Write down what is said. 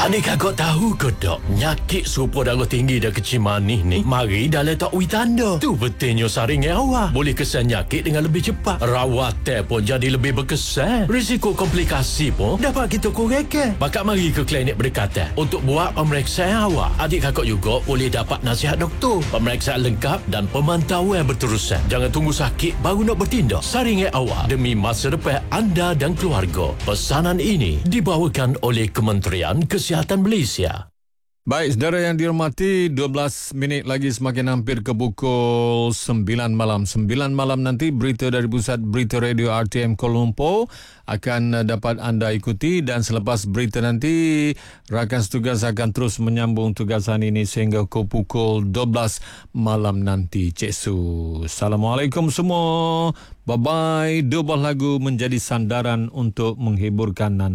Adik kakak tahu ke tak, nyakit serupa darah tinggi dan kecil manis ni mari dah letak tanda. Tu betulnya saringan awak boleh kesan nyakit dengan lebih cepat. Rawatan pun jadi lebih berkesan. Risiko komplikasi pun dapat kita kurangkan. Bakal mari ke klinik berdekatan untuk buat pemeriksaan awak. Adik kakak juga boleh dapat nasihat doktor, pemeriksaan lengkap dan pemantauan berterusan. Jangan tunggu sakit baru nak bertindak. Saringan awak demi masa depan anda dan keluarga. Pesanan ini dibawakan oleh Kementerian Kesihatan Malaysia. Baik, saudara yang dihormati, 12 minit lagi semakin hampir ke pukul 9 malam. 9 malam nanti berita dari Pusat Berita Radio RTM Kuala Lumpur akan dapat anda ikuti, dan selepas berita nanti rakan setugas akan terus menyambung tugasan ini sehingga ke pukul 12 malam nanti. Cik Su. Assalamualaikum semua. Bye-bye. 12 lagu menjadi sandaran untuk menghiburkan anda.